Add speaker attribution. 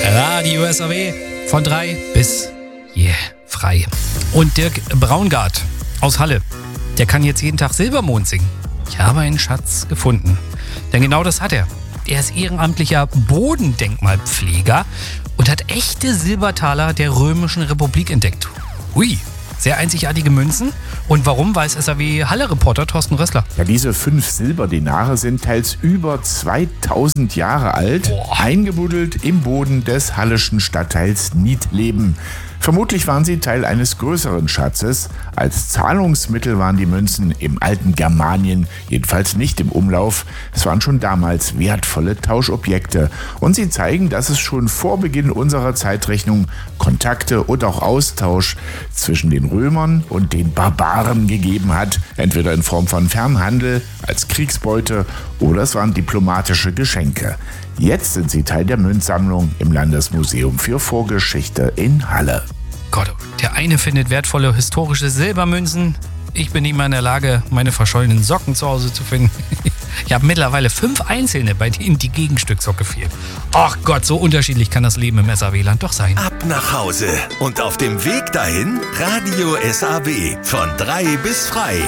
Speaker 1: Radio SAW von 3 bis frei. Und Dirk Braungart aus Halle, der kann jetzt jeden Tag Silbermond singen. Ich habe einen Schatz gefunden. Denn genau das hat er. Er ist ehrenamtlicher Bodendenkmalpfleger und hat echte Silbertaler der Römischen Republik entdeckt. Ui, sehr einzigartige Münzen. Und warum, weiß SAW-Halle-Reporter Thorsten Rössler.
Speaker 2: Ja, diese 5 Silberdinare sind teils über 2000 Jahre alt, eingebuddelt im Boden des halleschen Stadtteils Niedleben. Vermutlich waren sie Teil eines größeren Schatzes. Als Zahlungsmittel waren die Münzen im alten Germanien jedenfalls nicht im Umlauf. Es waren schon damals wertvolle Tauschobjekte. Und sie zeigen, dass es schon vor Beginn unserer Zeitrechnung Kontakte und auch Austausch zwischen den Römern und den Barbaren gegeben hat. Entweder in Form von Fernhandel, als Kriegsbeute oder es waren diplomatische Geschenke. Jetzt sind sie Teil der Münzsammlung im Landesmuseum für Vorgeschichte in Halle.
Speaker 1: Gott, der eine findet wertvolle historische Silbermünzen. Ich bin nicht mehr in der Lage, meine verschollenen Socken zu Hause zu finden. Ich habe mittlerweile 5 einzelne, bei denen die Gegenstücksocke fehlt. Ach Gott, so unterschiedlich kann das Leben im SAW-Land doch sein.
Speaker 3: Ab nach Hause und auf dem Weg dahin Radio SAW von 3 bis frei.